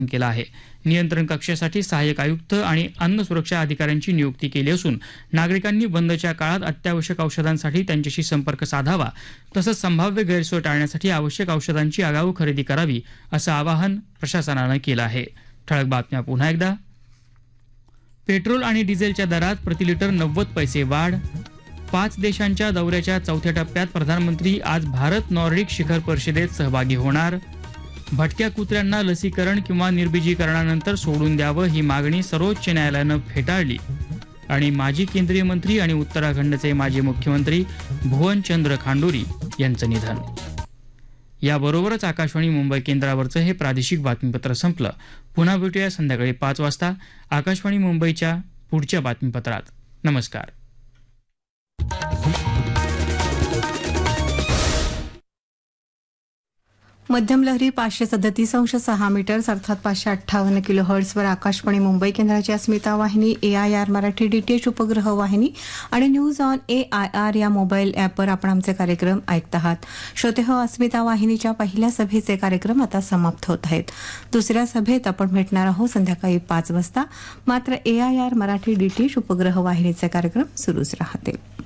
केला आहे. नियंत्रण कक्षासाठी सहाय्यक आयुक्त आणि अन्न सुरक्षा अधिकाऱ्यांची नियुक्ती केली असून नागरिकांनी बंदच्या काळात अत्यावश्यक औषधांसाठी त्यांच्याशी संपर्क साधावा, तसंच संभाव्य गैरसोय टाळण्यासाठी आवश्यक औषधांची आगाऊ खरेदी करावी असं आवाहन प्रशासनानं केलं आहे. ठळक बातम्या पुन्हा एकदा. पेट्रोल आणि डिझेलच्या दरात प्रति लिटर 90 पैसे वाढ. 5 देशांच्या दौऱ्याच्या चौथ्या टप्प्यात प्रधानमंत्री आज भारत नॉर्डिक शिखर परिषदेत सहभागी होणार. भटक्या कुत्र्यांना लसीकरण किंवा निर्बीजीकरणानंतर सोडून द्यावं ही मागणी सर्वोच्च न्यायालयानं फेटाळली. आणि माजी केंद्रीय मंत्री आणि उत्तराखंडचे माजी मुख्यमंत्री भुवनचंद्र खांडोरी यांचं निधन. याबरोबरच आकाशवाणी मुंबई केंद्रावरचं हे प्रादेशिक बातमीपत्र संपलं. पुन्हा भेटूया संध्याकाळी 5 वाजता आकाशवाणी मुंबईच्या पुढच्या बातमीपत्रात. नमस्कार. मध्यम लहरी 537.6 मीटर्स अर्थात 558 किलोहर्ट्झवर आकाशवाणी मुंबई केंद्राची अस्मिता वाहिनी, AIR मराठी DTH उपग्रह वाहिनी आणि न्यूज ऑन AIR या मोबाईल ॲपवर आपण आमचे कार्यक्रम ऐकत आहात. श्रोते हो, अस्मिता वाहिनीच्या पहिल्या सभेचे कार्यक्रम आता समाप्त होत आहेत. दुसऱ्या सभेत आपण भेटणार आहोत संध्याकाळी 5 वाजता. मात्र AIR मराठी DTH उपग्रह वाहिनीचे कार्यक्रम सुरूच राहतील.